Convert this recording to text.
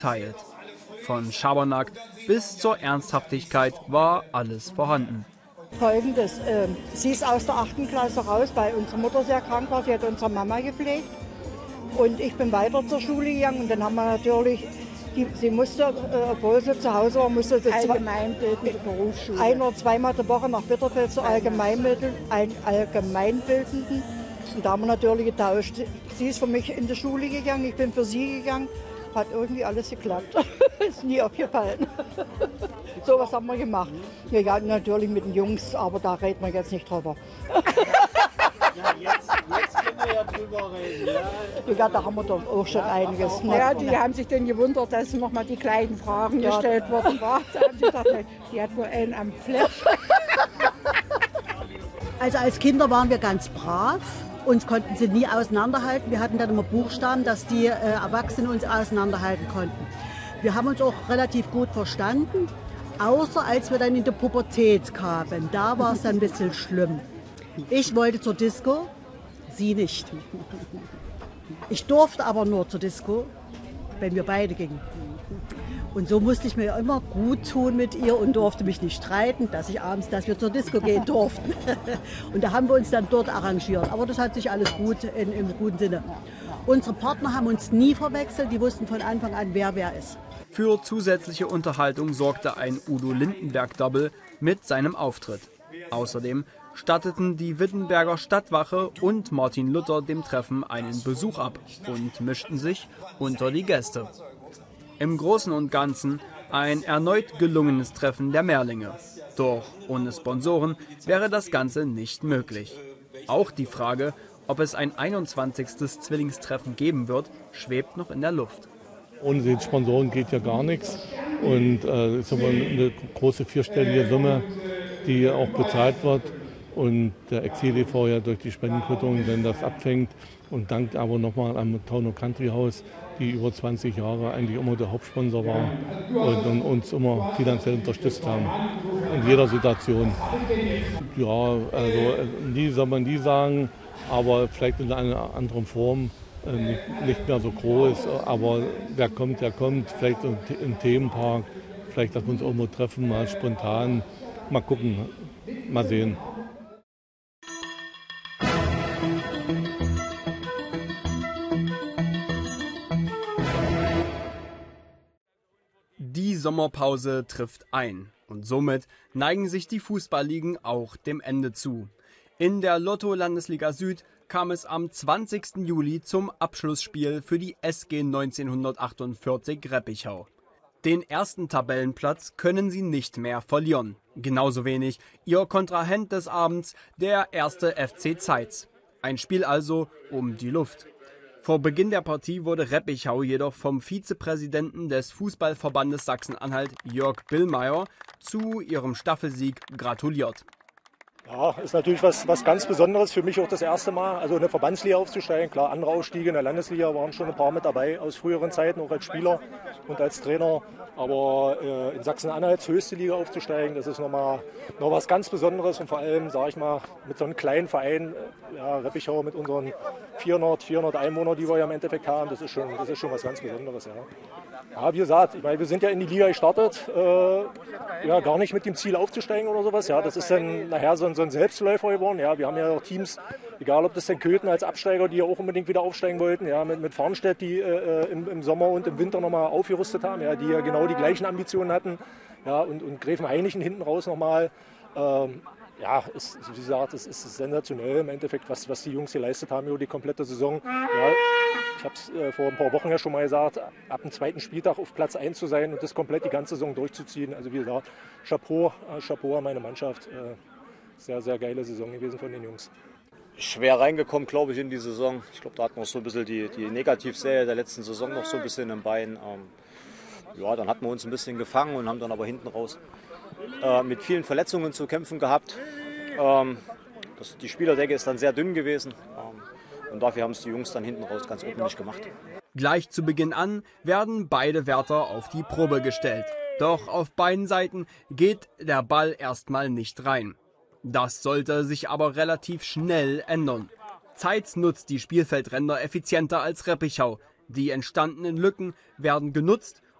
teilt. Von Schabernack bis zur Ernsthaftigkeit war alles vorhanden. Folgendes, sie ist aus der 8. Klasse raus, weil unsere Mutter sehr krank war. Sie hat unsere Mama gepflegt. Und ich bin weiter zur Schule gegangen. Und dann haben wir natürlich, sie musste, obwohl sie zu Hause war, musste sie allgemeinbildende Berufsschule. Ein- oder zweimal die Woche nach Bitterfeld zur allgemeinbildenden. Und da haben wir natürlich getauscht. Sie ist für mich in die Schule gegangen, ich bin für sie gegangen. Hat irgendwie alles geklappt. Ist nie aufgefallen. So was haben wir gemacht. Ja, natürlich mit den Jungs, aber da reden wir jetzt nicht drüber. Ja, jetzt können wir ja drüber reden. Ja, da haben wir doch auch schon einiges. Ja, die haben sich dann gewundert, dass nochmal die kleinen Fragen gestellt worden waren. Da haben sie gedacht, die hat wohl einen am Flash. Also als Kinder waren wir ganz brav. Uns konnten sie nie auseinanderhalten. Wir hatten dann immer Buchstaben, dass die Erwachsenen uns auseinanderhalten konnten. Wir haben uns auch relativ gut verstanden, außer als wir dann in die Pubertät kamen. Da war es dann ein bisschen schlimm. Ich wollte zur Disco, sie nicht. Ich durfte aber nur zur Disco, wenn wir beide gingen. Und so musste ich mir immer gut tun mit ihr und durfte mich nicht streiten, dass wir zur Disco gehen durften. Und da haben wir uns dann dort arrangiert. Aber das hat sich alles gut im guten Sinne. Unsere Partner haben uns nie verwechselt, die wussten von Anfang an, wer ist. Für zusätzliche Unterhaltung sorgte ein Udo Lindenberg-Double mit seinem Auftritt. Außerdem statteten die Wittenberger Stadtwache und Martin Luther dem Treffen einen Besuch ab und mischten sich unter die Gäste. Im Großen und Ganzen ein erneut gelungenes Treffen der Mehrlinge. Doch ohne Sponsoren wäre das Ganze nicht möglich. Auch die Frage, ob es ein 21. Zwillingstreffen geben wird, schwebt noch in der Luft. Ohne den Sponsoren geht ja gar nichts. Und es ist aber eine große vierstellige Summe, die auch bezahlt wird. Und der Exil-e.V. ja durch die Spendenquittung dann das abfängt. Und dankt aber nochmal am Taunus Country House, die über 20 Jahre eigentlich immer der Hauptsponsor war und uns immer finanziell unterstützt haben. In jeder Situation. Ja, also nie soll man nie sagen, aber vielleicht in einer anderen Form. Nicht mehr so groß, aber wer kommt, der kommt. Vielleicht im Themenpark, vielleicht, dass wir uns auch mal treffen, mal spontan. Mal gucken, mal sehen. Die Sommerpause trifft ein und somit neigen sich die Fußballligen auch dem Ende zu. In der Lotto-Landesliga Süd kam es am 20. Juli zum Abschlussspiel für die SG 1948 Reppichau. Den ersten Tabellenplatz können sie nicht mehr verlieren. Genauso wenig ihr Kontrahent des Abends, der 1. FC Zeitz. Ein Spiel also um die Luft. Vor Beginn der Partie wurde Reppichau jedoch vom Vizepräsidenten des Fußballverbandes Sachsen-Anhalt, Jörg Billmeier, zu ihrem Staffelsieg gratuliert. Ja, ist natürlich was ganz Besonderes für mich auch das erste Mal, also in der Verbandsliga aufzusteigen. Klar, andere Aufstiege in der Landesliga waren schon ein paar mit dabei aus früheren Zeiten, auch als Spieler und als Trainer. Aber in Sachsen-Anhalts höchste Liga aufzusteigen, das ist noch was ganz Besonderes und vor allem, sage ich mal, mit so einem kleinen Verein, ja, Reppichau mit unseren 400 Einwohnern, die wir ja im Endeffekt haben, das ist schon was ganz Besonderes. Ja. Ja, wie gesagt, ich meine, wir sind ja in die Liga gestartet, gar nicht mit dem Ziel aufzusteigen oder sowas. Ja, das ist dann nachher so ein Selbstläufer geworden. Ja, wir haben ja auch Teams, egal ob das denn Köthen als Absteiger, die ja auch unbedingt wieder aufsteigen wollten, ja, mit Farnstedt, die im Sommer und im Winter nochmal aufgerüstet haben, ja, die ja genau die gleichen Ambitionen hatten. Ja, und Gräfenhainichen hinten raus nochmal. Ja, wie gesagt, es ist sensationell im Endeffekt, was die Jungs geleistet haben über die komplette Saison. Ja, ich habe es vor ein paar Wochen ja schon mal gesagt, ab dem zweiten Spieltag auf Platz 1 zu sein und das komplett die ganze Saison durchzuziehen. Also wie gesagt, Chapeau an meine Mannschaft. Sehr, sehr geile Saison gewesen von den Jungs. Schwer reingekommen, glaube ich, in die Saison. Ich glaube, da hatten wir so ein bisschen die Negativserie der letzten Saison noch so ein bisschen im Bein. Ja, dann hatten wir uns ein bisschen gefangen und haben dann aber hinten raus mit vielen Verletzungen zu kämpfen gehabt. Die Spielerdecke ist dann sehr dünn gewesen und dafür haben es die Jungs dann hinten raus ganz ordentlich gemacht. Gleich zu Beginn an werden beide Wärter auf die Probe gestellt. Doch auf beiden Seiten geht der Ball erstmal nicht rein. Das sollte sich aber relativ schnell ändern. Zeitz nutzt die Spielfeldränder effizienter als Reppichau. Die entstandenen Lücken werden genutzt